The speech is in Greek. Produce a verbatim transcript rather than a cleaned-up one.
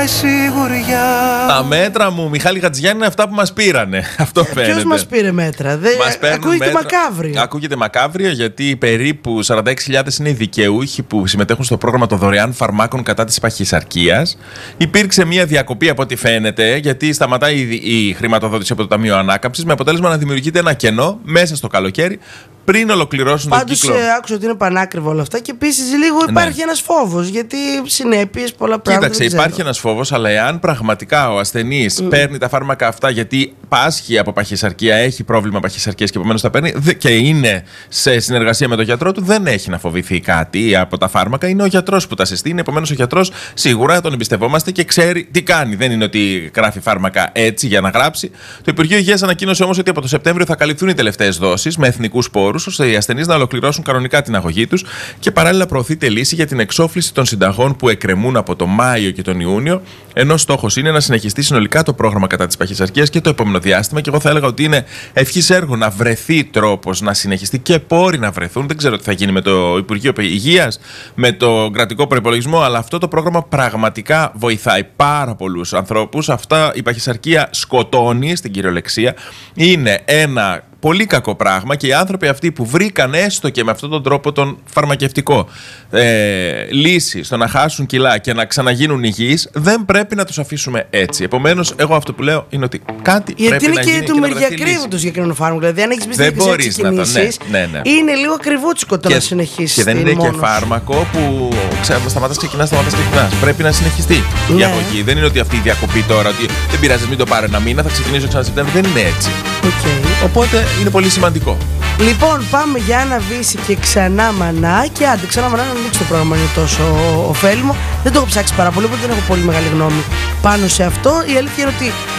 με σιγουριά. Τα μέτρα μου, Μιχάλη Χατζιάννη, είναι αυτά που μας πήρανε. Αυτό φαίνεται. Ποιος μας πήρε μέτρα? Δε... Ακούγεται μακάβριο. Ακούγεται μακάβριο, γιατί περίπου σαράντα έξι χιλιάδες είναι οι δικαιούχοι που συμμετέχουν στο πρόγραμμα των δωρεάν φαρμάκων κατά της παχυσαρκίας. Υπήρξε μια διακοπή από ό,τι φαίνεται, γιατί σταματάει η χρηματοδότηση από το Ταμείο Ανάκαμψης, με αποτέλεσμα να δημιουργείται ένα κενό μέσα στο καλοκαίρι πριν ολοκληρώσουν τον κύκλο. Πάντως άκουσα ότι είναι πανάκριβο όλα αυτά και επίσης λίγο υπάρχει ναι. ένας φόβος, γιατί συνέπειες, πολλά πράγματα. Κοίταξε, υπάρχει ένας φόβος, αλλά εάν πραγματικά ο ασθενής mm. παίρνει τα φάρμακα αυτά γιατί πάσχει από παχυσαρκία, έχει πρόβλημα παχυσαρκίας και επομένως τα παίρνει και είναι σε συνεργασία με τον γιατρό του, δεν έχει να φοβηθεί κάτι από τα φάρμακα. Είναι ο γιατρός που τα συστήνει. Επομένως, ο γιατρός σίγουρα τον εμπιστευόμαστε και ξέρει τι κάνει. Δεν είναι ότι γράφει φάρμακα έτσι για να γράψει. Το Υπουργείο Υγείας ανακοίνωσε όμως ότι από το Σεπτέμβριο θα καλυφθούν οι τελευταίες δόσεις με εθνικούς πόρους, ώστε οι ασθενείς να ολοκληρώσουν κανονικά την αγωγή τους, και παράλληλα προωθείται λύση για την εξόφληση των συνταγών που εκκρεμούν από το Μάιο και τον Ιούνιο, ενώ στόχος είναι να συνεχιστεί συνολικά το πρόγραμμα κατά της παχυσαρκίας και το επόμενο διάστημα. Και εγώ θα έλεγα ότι είναι ευχής έργο να βρεθεί τρόπος να συνεχιστεί και πόροι να βρεθούν. Δεν ξέρω τι θα γίνει με το Υπουργείο Υγείας, με το κρατικό προϋπολογισμό, αλλά αυτό το πρόγραμμα πραγματικά βοηθάει πάρα πολλούς ανθρώπους. Αυτά η παχυσαρκία σκοτώνει στην κυριολεξία. Είναι ένα πολύ κακό πράγμα και οι άνθρωποι αυτοί που βρήκαν έστω και με αυτόν τον τρόπο τον φαρμακευτικό ε, λύση στο να χάσουν κιλά και να ξαναγίνουν υγιείς, δεν πρέπει να τους αφήσουμε έτσι. Επομένως, εγώ αυτό που λέω είναι ότι κάτι γιατί πρέπει να γίνει. Γιατί είναι και του μεριακρίβου το συγκεκριμένο φάρμακο. Δηλαδή, αν έχεις μπει στην εξεκινήσεις, ναι, ναι, ναι. είναι λίγο ακριβούτσικο το και, να συνεχίσει. Και δεν είναι μόνος. Και φάρμακο που σταματάς, ξεκινάς, σταματάς, ξεκινάς. Πρέπει να συνεχιστεί ναι. η αγωγή. Δεν είναι ότι αυτή η διακοπή τώρα, ότι δεν πειράζει, μην το πάρω ένα μήνα, θα ξεκινήσω ξανά Σεπτέμβριο. Δεν είναι έτσι. Okay. Οπότε είναι πολύ σημαντικό. Λοιπόν, πάμε για ένα βύση και ξανά μανά. Και άντε, ξανά μανά να ανοίξει το πρόγραμμα, είναι τόσο ωφέλιμο. Δεν το έχω ψάξει πάρα πολύ, οπότε δεν έχω πολύ μεγάλη γνώμη πάνω σε αυτό. Η αλήθεια είναι ότι